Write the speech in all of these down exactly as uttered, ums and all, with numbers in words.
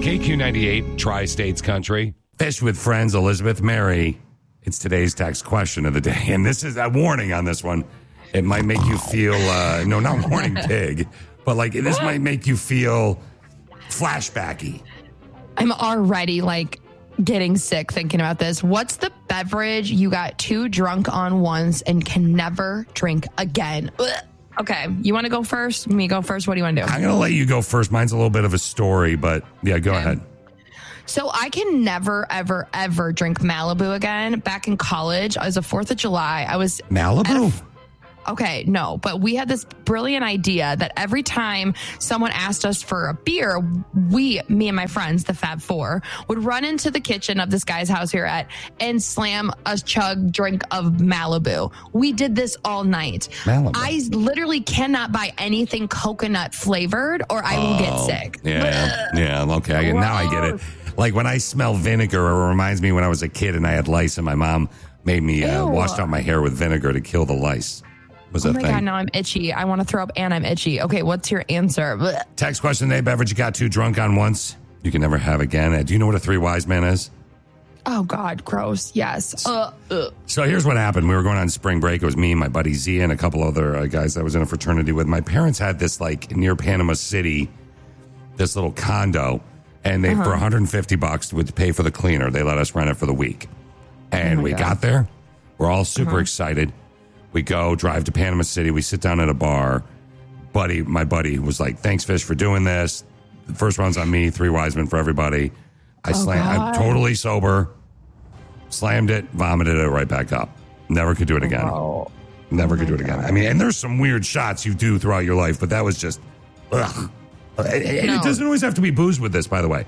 K Q ninety-eight, Tri-States Country. Fish with Friends, Elizabeth Mary. It's today's text question of the day. And this is a warning on this one. It might make you feel, uh, no, not warning pig, but like this might make you feel flashbacky. I'm already like getting sick thinking about this. What's the beverage you got too drunk on once and can never drink again? Ugh. Okay, you want to go first? Me go first? What do you want to do? I'm going to let you go first. Mine's a little bit of a story, but yeah, go okay. ahead. So I can never, ever, ever drink Malibu again. Back in college, I was a fourth of July. I was Malibu? Okay, no, but we had this brilliant idea that every time someone asked us for a beer, we, me and my friends, the Fab Four, would run into the kitchen of this guy's house here at and slam a chug drink of Malibu. We did this all night. Malibu. I literally cannot buy anything coconut flavored or I will oh, get sick. Yeah, yeah, okay, I, now I get it. Like when I smell vinegar, it reminds me when I was a kid and I had lice and my mom made me uh, wash out my hair with vinegar to kill the lice. Was oh that my thing? God, now I'm itchy. I want to throw up and I'm itchy. Okay, what's your answer? Blech. Text question today, beverage you got too drunk on once, you can never have again. Uh, do you know what a three wise man is? Oh, God, gross. Yes. Uh, uh. So here's what happened. We were going on spring break. It was me, my buddy Z, and a couple other uh, guys I was in a fraternity with. My parents had this, like, near Panama City, this little condo, and they, uh-huh. for one hundred fifty bucks, would pay for the cleaner. They let us rent it for the week. And oh we God. got there. We're all super uh-huh. excited. We go, drive to Panama City. We sit down at a bar. Buddy, my buddy was like, thanks, Fish, for doing this. The first round's on me, three Wiseman for everybody. I oh slam, I'm totally sober. Slammed it, vomited it right back up. Never could do it again. Oh. Never oh could do it again. I mean, and there's some weird shots you do throughout your life, but that was just, ugh. And no. It doesn't always have to be booze with this, by the way.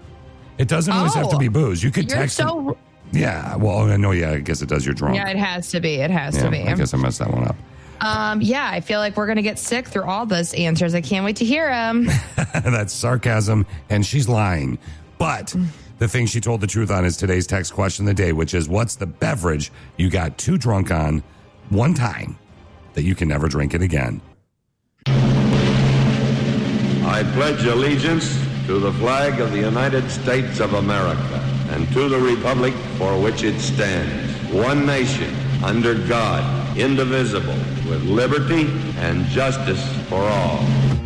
It doesn't always oh, have to be booze. You could text so... them. Yeah, well, I know, yeah, I guess it does. You're drunk. Yeah, it has to be. It has yeah, to be. I guess I messed that one up. Um, yeah, I feel like we're going to get sick through all those answers. I can't wait to hear them. That's sarcasm, and she's lying. But the thing she told the truth on is today's text question of the day, which is, what's the beverage you got too drunk on one time that you can never drink it again? I pledge allegiance to the flag of the United States of America and to the republic for which it stands, one nation, under God, indivisible, with liberty and justice for all.